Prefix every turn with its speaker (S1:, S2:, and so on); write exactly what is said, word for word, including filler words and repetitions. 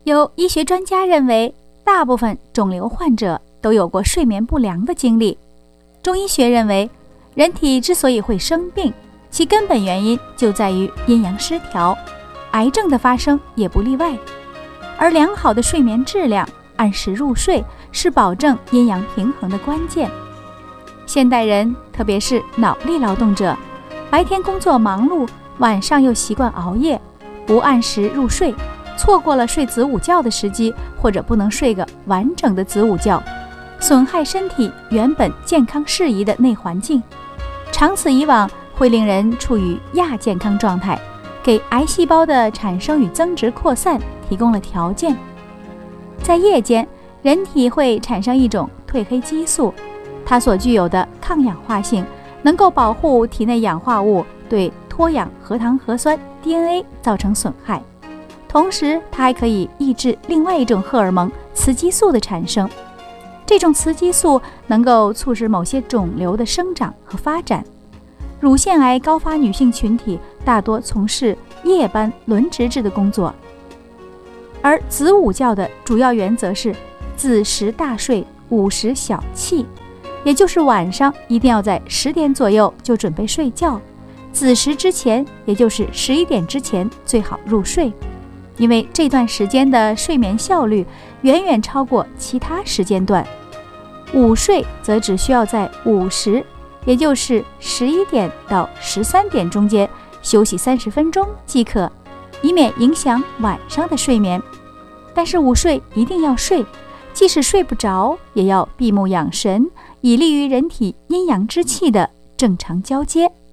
S1: 有医学专家认为，大部分肿瘤患者都有过睡眠不良的经历。中医学认为，人体之所以会生病，其根本原因就在于阴阳失调，癌症的发生也不例外。而良好的睡眠质量，按时入睡，是保证阴阳平衡的关键。现代人，特别是脑力劳动者，白天工作忙碌，晚上又习惯熬夜，不按时入睡，错过了睡子午觉的时机，或者不能睡个完整的子午觉，损害身体原本健康适宜的内环境，长此以往会令人处于亚健康状态，给癌细胞的产生与增殖扩散提供了条件。在夜间，人体会产生一种褪黑激素，它所具有的抗氧化性能够保护体内氧化物对脱氧核糖核酸 D N A 造成损害，同时它还可以抑制另外一种荷尔蒙雌激素的产生。这种雌激素能够促使某些肿瘤的生长和发展。乳腺癌高发女性群体大多从事夜班轮值制的工作。而子午觉的主要原则是子时大睡，午时小憩，也就是晚上一定要在十点左右就准备睡觉，子时之前，也就是十一点之前最好入睡，因为这段时间的睡眠效率远远超过其他时间段。午睡则只需要在午时，也就是十一点到十三点中间休息三十分钟即可，以免影响晚上的睡眠。但是午睡一定要睡，即使睡不着，也要闭目养神，以利于人体阴阳之气的正常交接。